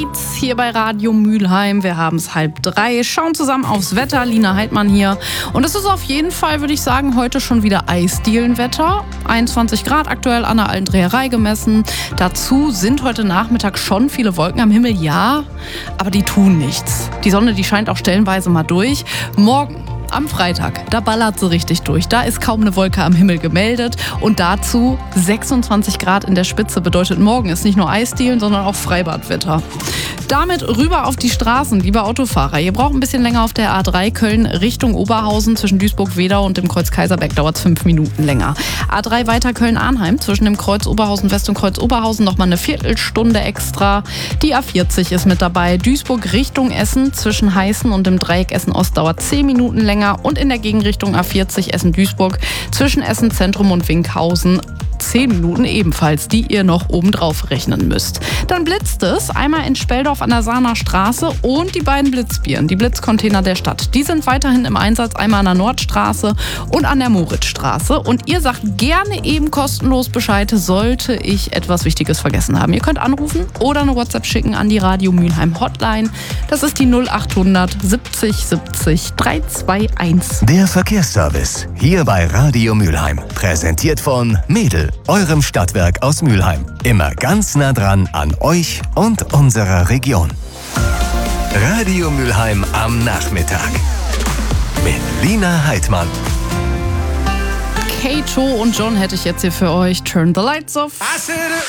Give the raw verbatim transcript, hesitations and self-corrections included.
Nights hier bei Radio Mülheim. Wir haben es halb drei, schauen zusammen aufs Wetter. Lina Heidmann hier. Und es ist auf jeden Fall, würde ich sagen, heute schon wieder Eisdielenwetter. einundzwanzig Grad aktuell an der Alten Dreherei gemessen. Dazu sind heute Nachmittag schon viele Wolken am Himmel, ja, aber die tun nichts. Die Sonne, die scheint auch stellenweise mal durch. Morgen am Freitag, da ballert sie richtig durch. Da ist kaum eine Wolke am Himmel gemeldet. Und dazu sechsundzwanzig Grad in der Spitze. Bedeutet, morgen ist nicht nur Eisdielen, sondern auch Freibadwetter. Damit rüber auf die Straßen, liebe Autofahrer. Ihr braucht ein bisschen länger auf der A drei Köln Richtung Oberhausen. Zwischen Duisburg-Wedau und dem Kreuz Kaiserberg dauert es fünf Minuten länger. A drei weiter Köln-Arnheim. Zwischen dem Kreuz Oberhausen West und Kreuz Oberhausen nochmal eine Viertelstunde extra. Die A vierzig ist mit dabei. Duisburg Richtung Essen. Zwischen Heißen und dem Dreieck Essen-Ost dauert zehn Minuten länger. Und in der Gegenrichtung A vierzig Essen-Duisburg zwischen Essen-Zentrum und Winkhausen zehn Minuten ebenfalls, die ihr noch obendrauf rechnen müsst. Dann blitzt es einmal in Speldorf an der Sahner Straße und die beiden Blitzbieren, die Blitzcontainer der Stadt. Die sind weiterhin im Einsatz, einmal an der Nordstraße und an der Moritzstraße. Und ihr sagt gerne eben kostenlos Bescheid, sollte ich etwas Wichtiges vergessen haben. Ihr könnt anrufen oder eine WhatsApp schicken an die Radio Mülheim Hotline. Das ist die null achthundert siebzig siebzig dreihunderteinundzwanzig. Der Verkehrsservice hier bei Radio Mülheim. Präsentiert von Mädel, eurem Stadtwerk aus Mülheim. Immer ganz nah dran an euch und unserer Region. Radio Mülheim am Nachmittag. Mit Lina Heidmann. Kato und John hätte ich jetzt hier für euch. Turn the lights off. I said